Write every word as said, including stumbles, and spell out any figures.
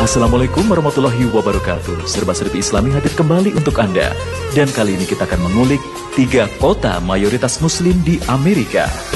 Assalamualaikum warahmatullahi wabarakatuh. Serba-serbi Islami hadir kembali untuk Anda. Dan kali ini kita akan mengulik tiga kota mayoritas muslim di Amerika.